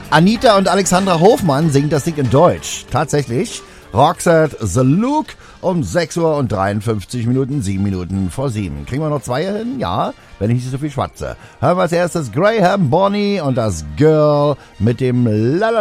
Anita und Alexandra Hofmann singen das Ding in Deutsch. Tatsächlich. Roxette The Look um 6 Uhr und 53 Minuten, 7 Minuten vor 7. Kriegen wir noch 2 hin? Ja, wenn ich nicht so viel schwatze. Hören wir als erstes Graham Bonny und das Girl mit dem Lala.